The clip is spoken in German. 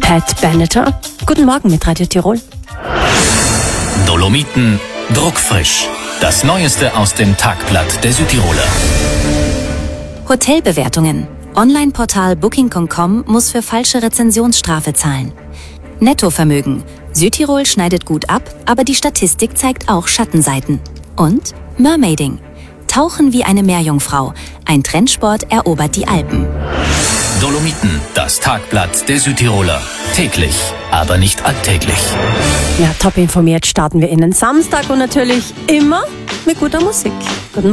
Pat Benatar. Guten Morgen mit Radio Tirol. Dolomiten druckfrisch. Das Neueste aus dem Tagblatt der Südtiroler. Hotelbewertungen. Online-Portal Booking.com muss für falsche Rezensionsstrafe zahlen. Nettovermögen. Südtirol schneidet gut ab, aber die Statistik zeigt auch Schattenseiten. Und Mermaiding. Tauchen wie eine Meerjungfrau. Ein Trendsport erobert die Alpen. Dolomiten, das Tagblatt der Südtiroler. Täglich, aber nicht alltäglich. Ja, top informiert starten wir in den Samstag und natürlich immer mit guter Musik. Guten Morgen.